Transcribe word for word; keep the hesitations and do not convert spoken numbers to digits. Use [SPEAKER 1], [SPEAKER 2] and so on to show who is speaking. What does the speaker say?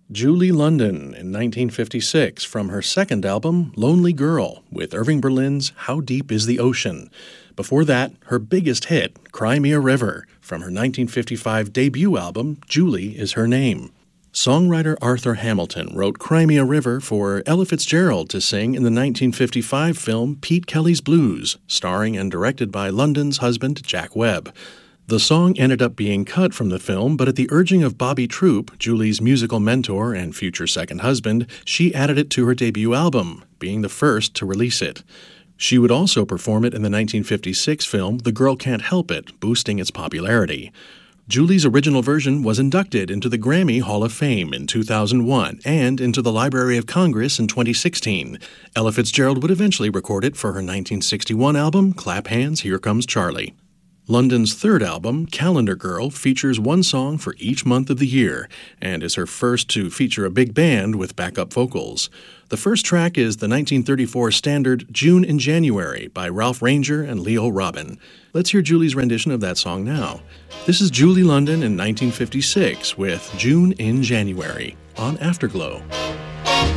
[SPEAKER 1] Julie London in nineteen fifty-six from her second album, Lonely Girl, with Irving Berlin's How Deep Is the Ocean. Before that, her biggest hit, Cry Me a River, from her nineteen fifty-five debut album, Julie Is Her Name. Songwriter Arthur Hamilton wrote Cry Me a River for Ella Fitzgerald to sing in the nineteen fifty-five film Pete Kelly's Blues, starring and directed by London's husband Jack Webb. The song ended up being cut from the film, but at the urging of Bobby Troup, Julie's musical mentor and future second husband, she added it to her debut album, being the first to release it. She would also perform it in the nineteen fifty-six film The Girl Can't Help It, boosting its popularity. Julie's original version was inducted into the Grammy Hall of Fame in two thousand one and into the Library of Congress in twenty sixteen. Ella Fitzgerald would eventually record it for her nineteen sixty-one album, Clap Hands, Here Comes Charlie. London's third album, Calendar Girl, features one song for each month of the year and is her first to feature a big band with backup vocals. The first track is the nineteen thirty-four standard June in January by Ralph Ranger and Leo Robin. Let's hear Julie's rendition of that song now. This is Julie London in nineteen fifty-six with June in January on Afterglow.